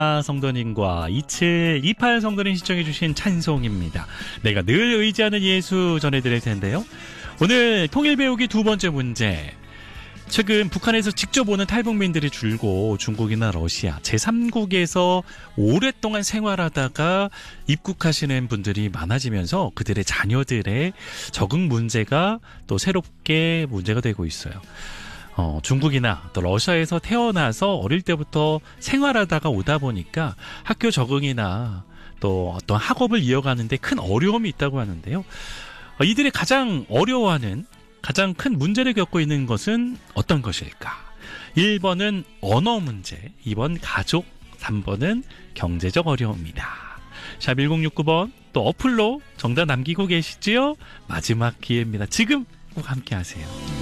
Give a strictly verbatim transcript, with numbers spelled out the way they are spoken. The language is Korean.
성도님과 이칠이팔 성도님 시청해주신 찬송입니다. 내가 늘 의지하는 예수 전해드릴 텐데요. 오늘 통일 배우기 두 번째 문제. 최근 북한에서 직접 오는 탈북민들이 줄고 중국이나 러시아 제삼국에서 오랫동안 생활하다가 입국하시는 분들이 많아지면서 그들의 자녀들의 적응 문제가 또 새롭게 문제가 되고 있어요. 어, 중국이나 또 러시아에서 태어나서 어릴 때부터 생활하다가 오다 보니까 학교 적응이나 또 어떤 학업을 이어가는데 큰 어려움이 있다고 하는데요. 어, 이들이 가장 어려워하는 가장 큰 문제를 겪고 있는 것은 어떤 것일까? 일 번은 언어 문제, 이 번 가족, 삼 번은 경제적 어려움입니다. 샵 일공육구 번 또 어플로 정답 남기고 계시지요? 마지막 기회입니다. 지금 꼭 함께 하세요.